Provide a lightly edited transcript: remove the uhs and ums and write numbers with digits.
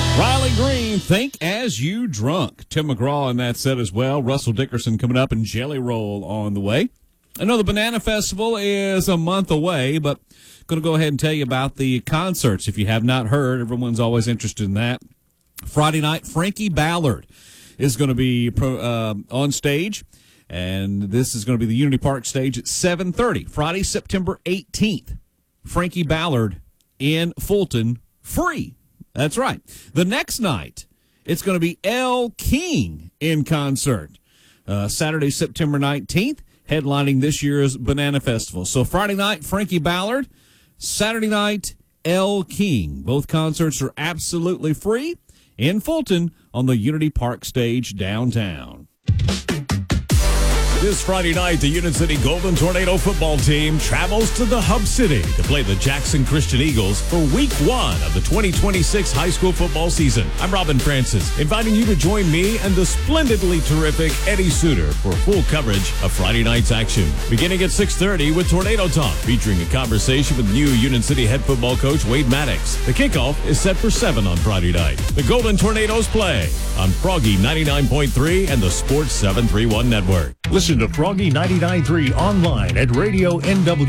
Riley Green, Think As You Drunk. Tim McGraw in that set as well. Russell Dickerson coming up, and Jelly Roll on the way. I know the Banana Festival is a month away, but going to go ahead and tell you about the concerts. If you have not heard, everyone's always interested in that. Friday night, Frankie Ballard is going to be on stage, and this is going to be the Unity Park stage at 7:30. Friday, September 18th. Frankie Ballard in Fulton, free. That's right. The next night, it's going to be Elle King in concert. Saturday, September 19th, headlining this year's Banana Festival. So Friday night, Frankie Ballard. Saturday night, Elle King. Both concerts are absolutely free in Fulton on the Unity Park stage downtown. This Friday night, the Union City Golden Tornado football team travels to the Hub City to play the Jackson Christian Eagles for Week 1 of the 2026 high school football season. I'm Robin Francis, inviting you to join me and the splendidly terrific Eddie Suter for full coverage of Friday night's action. Beginning at 6:30 with Tornado Talk, featuring a conversation with new Union City head football coach Wade Maddox. The kickoff is set for 7 on Friday night. The Golden Tornadoes play on Froggy 99.3 and the Sports 731 Network. Listen to Froggy 99.3 online at Radio NW.